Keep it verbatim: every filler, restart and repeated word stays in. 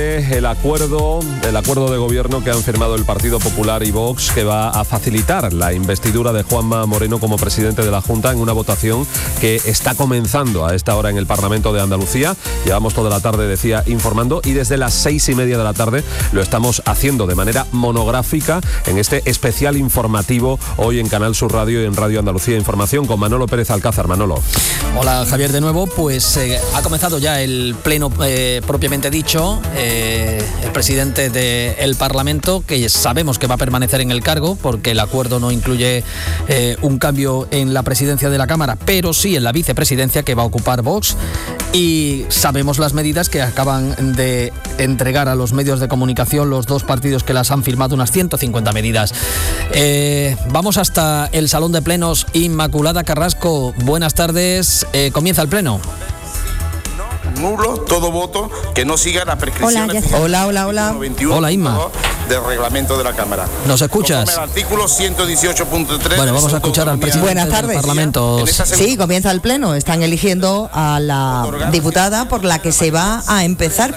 tarde el acuerdo, el acuerdo de gobierno que han firmado el Partido Popular y Vox, que va a facilitar la investidura de Juanma Moreno como presidente de la Junta en una votación que está comenzando a esta hora en el Parlamento de Andalucía. Llevamos toda la tarde, decía, informando, y desde las seis y media de la tarde lo estamos haciendo de manera monográfica en este especial informativo hoy en Canal Sur Radio y en Radio Andalucía Información con Manolo Pérez Alcázar. Manolo. Hola Javier, de nuevo. Pues eh, ha comenzado ya el pleno eh, propiamente dicho. Eh, el presidente del Parlamento, que sabemos que va a permanecer en el cargo porque el acuerdo no incluye eh, un cambio en la presidencia de la Cámara, pero sí en la vicepresidencia que va a ocupar Vox, y sabemos las medidas que acaban de entregar a los medios de comunicación los dos partidos que las han firmado, unas ciento cincuenta medidas. Eh, vamos hasta el Salón de Plenos. Inmaculada Carrasco, buenas tardes. Eh, comienza el pleno. Nulo todo voto que no siga la prescripción. Hola, hola, hola, hola. veintiuno, Hola, Inma. Del reglamento de la Cámara. ¿Nos escuchas? Conforme al artículo ciento dieciocho punto tres. Bueno, vamos a escuchar al presidente Buenas tardes. del Parlamento. Sí, comienza el pleno. Están eligiendo a la diputada por la que se va a empezar